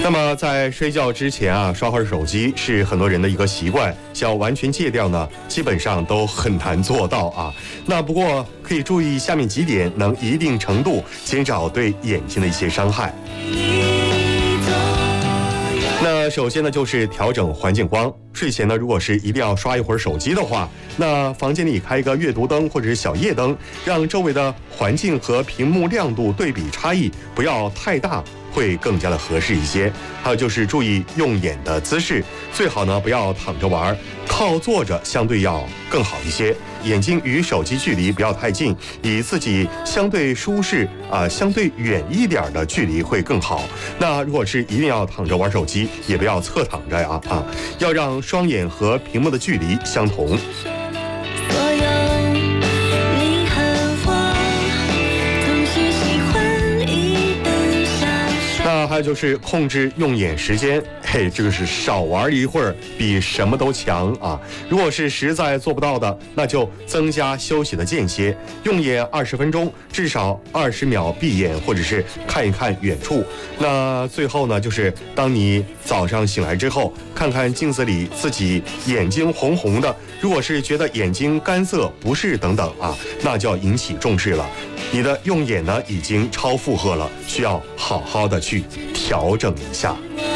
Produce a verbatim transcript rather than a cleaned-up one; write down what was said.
那么在睡觉之前啊，刷会儿手机是很多人的一个习惯，想完全戒掉呢，基本上都很难做到啊。那不过可以注意下面几点，能一定程度减少对眼睛的一些伤害。那首先呢，就是调整环境光。睡前呢，如果是一定要刷一会儿手机的话，那房间里开一个阅读灯或者是小夜灯，让周围的环境和屏幕亮度对比差异不要太大，会更加的合适一些。还有就是注意用眼的姿势，最好呢不要躺着玩，靠坐着相对要更好一些。眼睛与手机距离不要太近，以自己相对舒适啊、呃、相对远一点的距离会更好。那如果是一定要躺着玩手机，也不要侧躺着呀啊，要让双眼和屏幕的距离相同。那还有就是控制用眼时间，嘿，这个是少玩一会儿比什么都强啊！如果是实在做不到的，那就增加休息的间歇，用眼二十分钟，至少二十秒闭眼，或者是看一看远处。那最后呢，就是当你早上醒来之后，看看镜子里自己眼睛红红的，如果是觉得眼睛干涩、不适等等啊，那就要引起重视了。你的用眼呢已经超负荷了，需要好好的去调整一下。